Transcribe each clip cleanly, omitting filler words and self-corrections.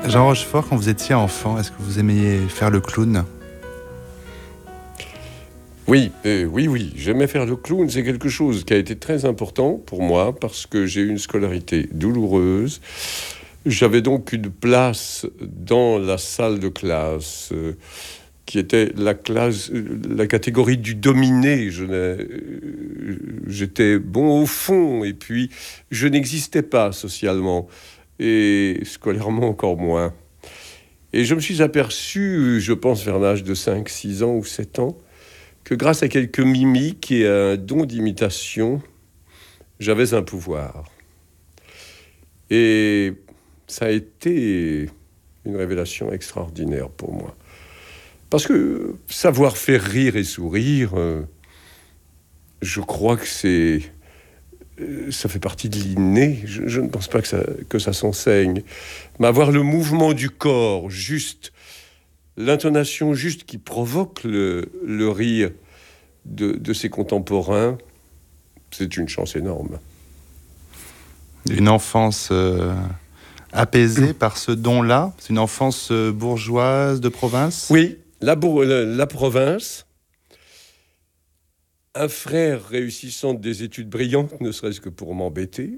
Jean Rochefort, quand vous étiez enfant, est-ce que vous aimiez faire le clown ? Oui, j'aimais faire le clown. C'est quelque chose qui a été très important pour moi parce que j'ai eu une scolarité douloureuse. J'avais donc une place dans la salle de classe qui était la catégorie du dominé. J'étais bon au fond et puis je n'existais pas socialement et scolairement encore moins. Et je me suis aperçu, je pense vers l'âge de 5, 6 ans ou 7 ans, que grâce à quelques mimiques et à un don d'imitation, j'avais un pouvoir. Et ça a été une révélation extraordinaire pour moi. Parce que savoir faire rire et sourire, je crois que ça fait partie de l'inné. Je ne pense pas que ça s'enseigne. Mais avoir le mouvement du corps juste, l'intonation juste qui provoque le rire de ses contemporains, c'est une chance énorme. Une enfance apaisée par ce don-là ? C'est une enfance bourgeoise de province ? Oui, la province. Un frère réussissant des études brillantes, ne serait-ce que pour m'embêter.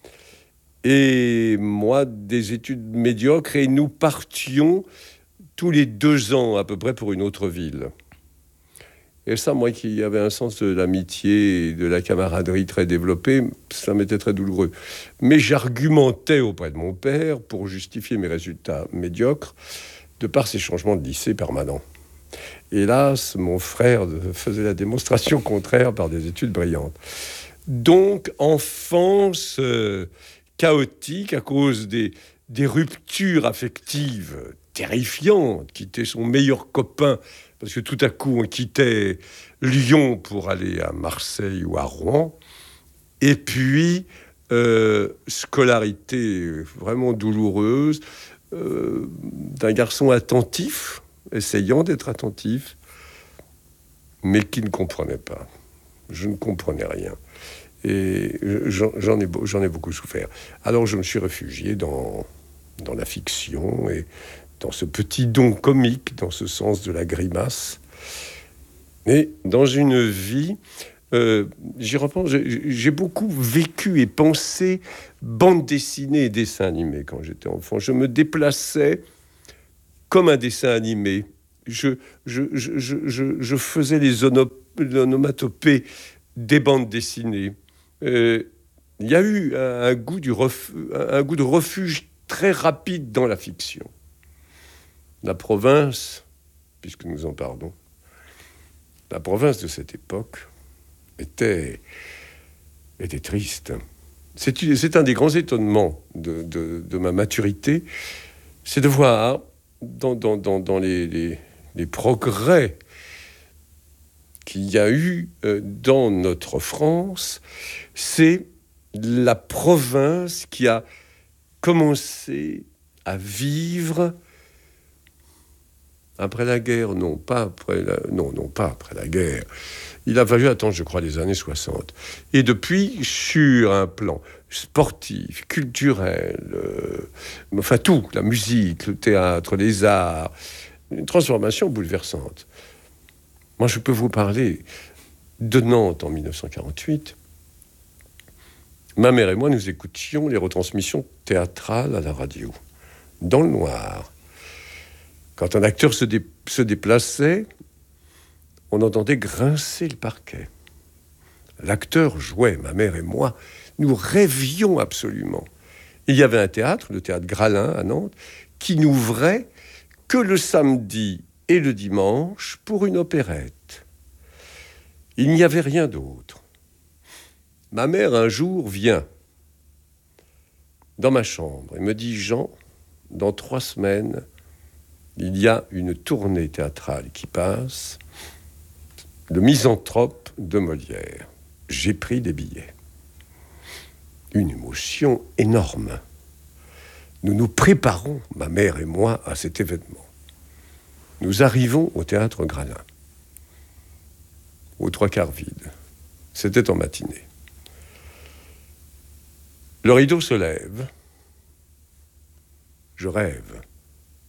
Et moi, des études médiocres. Et nous partions tous les 2 ans à peu près pour une autre ville. Et ça, moi qui avais un sens de l'amitié et de la camaraderie très développé, ça m'était très douloureux. Mais j'argumentais auprès de mon père pour justifier mes résultats médiocres de par ces changements de lycée permanents. Hélas, mon frère faisait la démonstration contraire par des études brillantes. Donc, enfance chaotique à cause des ruptures affectives terrifiantes. Quitter son meilleur copain, parce que tout à coup, on quittait Lyon pour aller à Marseille ou à Rouen. Et puis, scolarité vraiment douloureuse d'un garçon attentif, essayant d'être attentif, mais qui ne comprenait pas. Je ne comprenais rien. Et j'en ai beaucoup souffert. Alors je me suis réfugié dans la fiction et dans ce petit don comique, dans ce sens de la grimace. Et dans une vie, j'y repense, j'ai beaucoup vécu et pensé bande dessinée et dessin animé quand j'étais enfant. Je me déplaçais comme un dessin animé. Je faisais les onomatopées des bandes dessinées. Il y a eu un goût de refuge très rapide dans la fiction. La province, puisque nous en parlons, la province de cette époque était triste. C'est un des grands étonnements de ma maturité, c'est de voir dans les progrès qu'il y a eu dans notre France, c'est la province qui a commencé à vivre après la guerre, non pas après la guerre. Il a fallu attendre, je crois, les années 60. Et depuis, sur un plan sportif, culturel, enfin tout, la musique, le théâtre, les arts, une transformation bouleversante. Moi, je peux vous parler de Nantes en 1948. Ma mère et moi, nous écoutions les retransmissions théâtrales à la radio, dans le noir. Quand un acteur se déplaçait, on entendait grincer le parquet. L'acteur jouait, ma mère et moi, nous rêvions absolument. Il y avait un théâtre, le théâtre Gralin à Nantes, qui n'ouvrait que le samedi et le dimanche pour une opérette. Il n'y avait rien d'autre. Ma mère, un jour, vient dans ma chambre et me dit « Jean, dans 3 semaines, il y a une tournée théâtrale qui passe, Le Misanthrope de Molière. J'ai pris des billets. » Une émotion énorme. Nous nous préparons, ma mère et moi, à cet événement. Nous arrivons au théâtre Gralin, aux 3/4 vide. C'était en matinée. Le rideau se lève. Je rêve.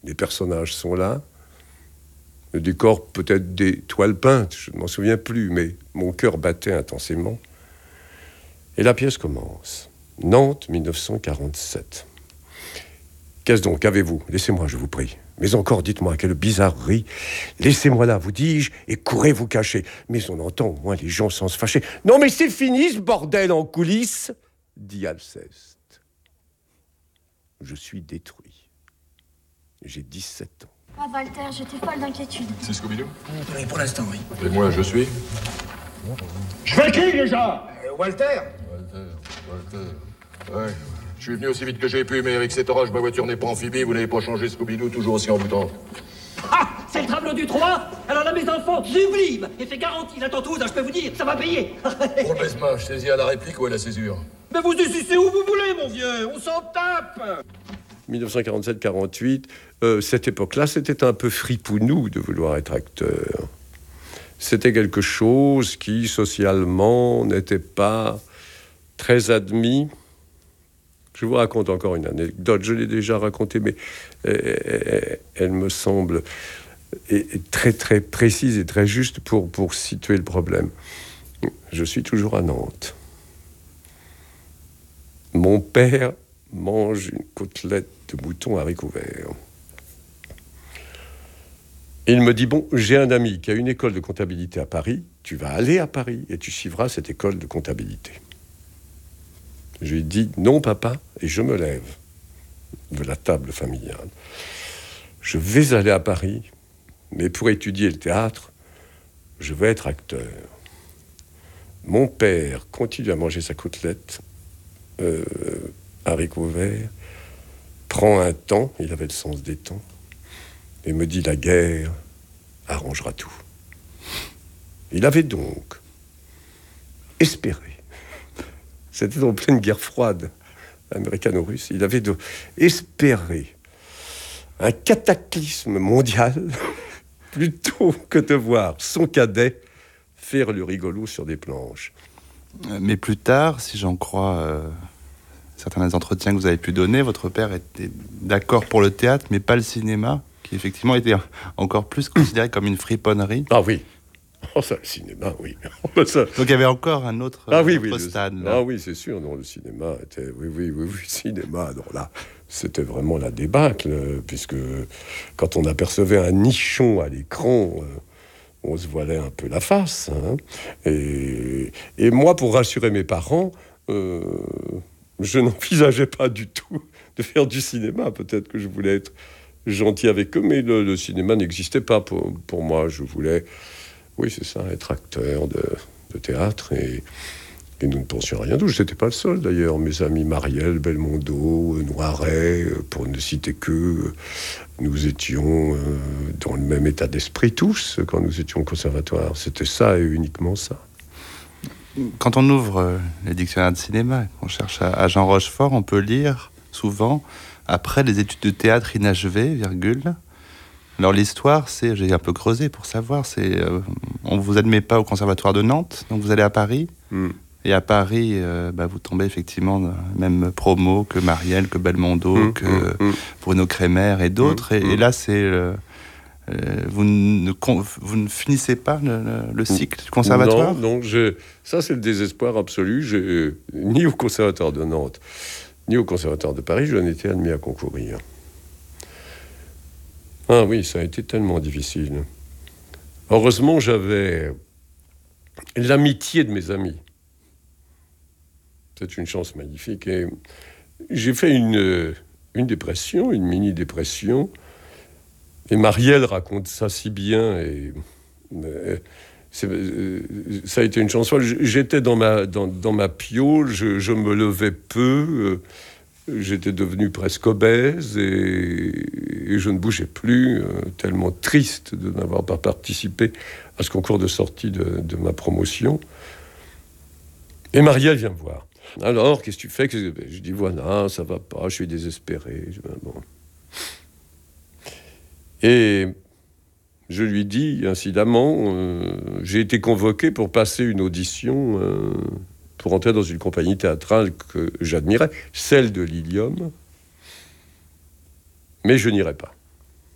Les personnages sont là. Le décor peut-être des toiles peintes, je ne m'en souviens plus, mais mon cœur battait intensément. Et la pièce commence. Nantes, 1947. Qu'est-ce donc, qu'avez-vous? Laissez-moi, je vous prie. Mais encore, dites-moi, quelle bizarrerie. Laissez-moi là, vous dis-je, et courez vous cacher. Mais on entend au moins les gens sans se fâcher. Non, mais c'est fini, ce bordel en coulisses, dit Alceste. Je suis détruit. J'ai 17 ans. Ah, Walter, j'étais folle d'inquiétude. C'est Scooby-Doo? Oui, pour l'instant, oui. Et moi, je suis? Je fais qui, déjà? Walter. Walter. Ouais. Je suis venu aussi vite que j'ai pu, mais avec cet orage, ma voiture n'est pas amphibie. Vous n'avez pas changé Scooby-Doo, toujours aussi emboutant. Ah, c'est le tableau du 3. Alors là, mes enfants, sublime. Effet garanti, la tantouze, je peux vous dire, ça va payer. Pour le baise-mâche, saisis à la réplique ou à la césure? Mais vous décidez où vous voulez, mon vieux. On s'en tape. 1947-48, cette époque-là, c'était un peu fripounou de vouloir être acteur. C'était quelque chose qui, socialement, n'était pas très admis. Je vous raconte encore une anecdote, je l'ai déjà racontée, mais elle me semble très, très précise et très juste pour situer le problème. Je suis toujours à Nantes. Mon père mange une côtelette de mouton haricots verts. Il me dit, bon, j'ai un ami qui a une école de comptabilité à Paris, tu vas aller à Paris et tu suivras cette école de comptabilité. Je lui dis, non papa, et je me lève de la table familiale. Je vais aller à Paris, mais pour étudier le théâtre, je vais être acteur. Mon père continue à manger sa côtelette, haricots verts, prend un temps, il avait le sens des temps, et me dit, la guerre arrangera tout. Il avait donc espéré. C'était en pleine guerre froide américano-russe. Il avait espéré un cataclysme mondial plutôt que de voir son cadet faire le rigolo sur des planches. Mais plus tard, si j'en crois certains entretiens que vous avez pu donner, votre père était d'accord pour le théâtre, mais pas le cinéma, qui effectivement était encore plus considéré comme une friponnerie. Ah oui. Oh, ça, le cinéma, oui. Ça... Donc il y avait encore un autre, stade. Là. Ah oui, c'est sûr. Non, le cinéma était... Oui, le cinéma, non, là, c'était vraiment la débâcle, puisque quand on apercevait un nichon à l'écran, on se voilait un peu la face. Hein. Et moi, pour rassurer mes parents, je n'envisageais pas du tout de faire du cinéma. Peut-être que je voulais être gentil avec eux, mais le cinéma n'existait pas pour moi. Je voulais... Oui, c'est ça, être acteur de théâtre, et nous ne pensions à rien d'autre. Je n'étais pas le seul, d'ailleurs. Mes amis Marielle, Belmondo, Noiret, pour ne citer qu'eux, nous étions dans le même état d'esprit tous, quand nous étions au conservatoire. C'était ça et uniquement ça. Quand on ouvre les dictionnaires de cinéma, qu'on cherche à Jean Rochefort, on peut lire souvent, après les études de théâtre inachevées, virgule... Alors l'histoire, j'ai un peu creusé pour savoir, on vous admet pas au conservatoire de Nantes, donc vous allez à Paris, et à Paris, vous tombez effectivement dans la même promo que Marielle, que Belmondo, que Bruno Kremer et d'autres, et là vous ne finissez pas le cycle du conservatoire? Non, ça c'est le désespoir absolu. Ni au conservatoire de Nantes, ni au conservatoire de Paris, je n'étais admis à concourir. Ah oui, ça a été tellement difficile. Heureusement, j'avais l'amitié de mes amis. C'est une chance magnifique. Et j'ai fait une dépression, une mini-dépression. Et Marielle raconte ça si bien. Et ça a été une chance. J'étais dans ma piole, je me levais peu. J'étais devenu presque obèse et je ne bougeais plus, tellement triste de n'avoir pas participé à ce concours de sortie de ma promotion. Et Marielle vient me voir. Alors, qu'est-ce que tu fais? Je dis, voilà, ça va pas, je suis désespéré. Bon. Et je lui dis, incidemment, j'ai été convoqué pour passer une audition... pour entrer dans une compagnie théâtrale que j'admirais, celle de l'Ilium, mais je n'irai pas.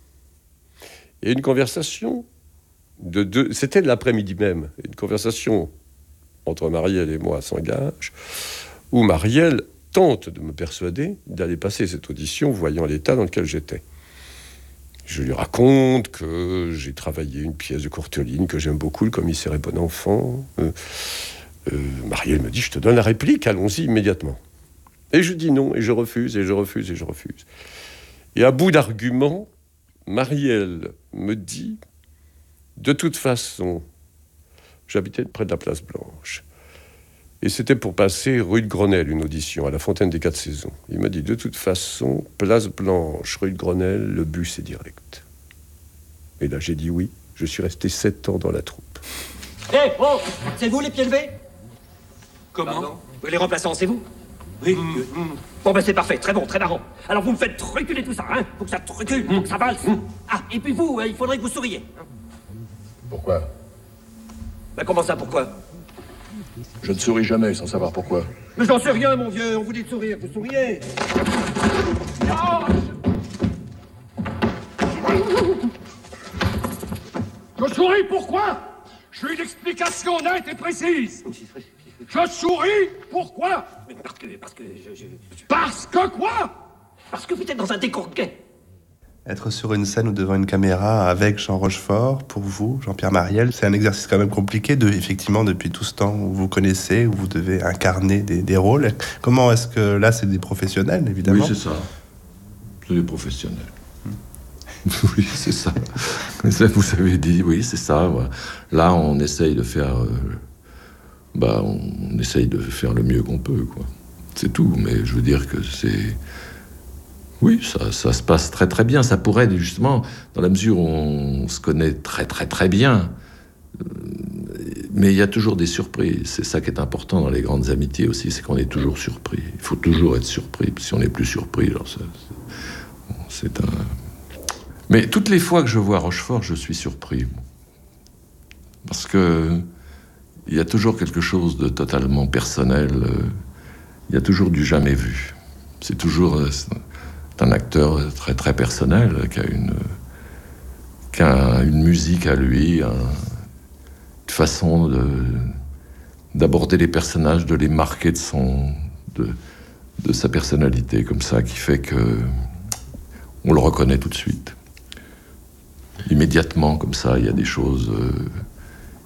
Et une conversation c'était l'après-midi même, une conversation entre Marielle et moi s'engage, où Marielle tente de me persuader d'aller passer cette audition, voyant l'état dans lequel j'étais. Je lui raconte que j'ai travaillé une pièce de Courteline, que j'aime beaucoup, Le commissaire est bon enfant. Marielle me dit, je te donne la réplique, allons-y immédiatement. Et je dis non, et je refuse, et je refuse, et je refuse. Et à bout d'arguments, Marielle me dit, de toute façon, j'habitais près de la Place Blanche. Et c'était pour passer rue de Grenelle, une audition, à la Fontaine des 4 Saisons. Il m'a dit, de toute façon, Place Blanche, rue de Grenelle, le bus est direct. Et là, j'ai dit oui. Je suis resté 7 ans dans la troupe. Hé, oh, c'est vous les pieds levés? Comment? Pardon? Les remplaçants, c'est vous? Oui. Bon, ben c'est parfait, très bon, très marrant. Alors vous me faites reculer tout ça, hein? Faut que ça recule, faut que ça valse. Ah, et puis vous, il faudrait que vous souriez. Pourquoi? Ben comment ça, pourquoi? Je ne souris jamais sans savoir pourquoi. Mais j'en sais rien, mon vieux, on vous dit de sourire, vous souriez. Je souris pourquoi? Je veux une explication nette et précise. Je souris pourquoi? Mais parce que Parce que quoi? Parce que vous êtes dans un décor gay. Être sur une scène ou devant une caméra avec Jean Rochefort, pour vous, Jean-Pierre Marielle, c'est un exercice quand même compliqué, effectivement, depuis tout ce temps où vous connaissez, où vous devez incarner des rôles. Comment est-ce que là, c'est des professionnels, évidemment? Oui, c'est ça. C'est des professionnels. Oui, c'est ça. Vous avez dit, oui, c'est ça. Là, on essaye de faire... on essaye de faire le mieux qu'on peut, quoi. C'est tout, mais je veux dire que c'est... Oui, ça se passe très très bien. Ça pourrait, justement, dans la mesure où on se connaît très très très bien, mais il y a toujours des surprises. C'est ça qui est important dans les grandes amitiés aussi, c'est qu'on est toujours surpris. Il faut toujours être surpris. Si on n'est plus surpris, alors c'est un... Mais toutes les fois que je vois Rochefort, je suis surpris. Parce que il y a toujours quelque chose de totalement personnel. Il y a toujours du jamais vu. C'est toujours... C'est un acteur très très personnel qui a une musique à lui, une façon d'aborder les personnages, de les marquer de sa personnalité comme ça, qui fait que on le reconnaît tout de suite. Immédiatement, comme ça, il y a des choses